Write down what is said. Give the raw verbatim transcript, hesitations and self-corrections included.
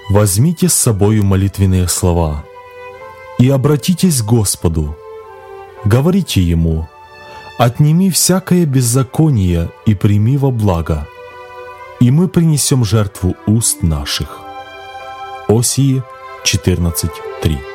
Возьмите с собою молитвенные слова и обратитесь к Господу. Говорите Ему: «Отними всякое беззаконие и прими во благо, и мы принесем жертву уст наших». Осии четырнадцать три.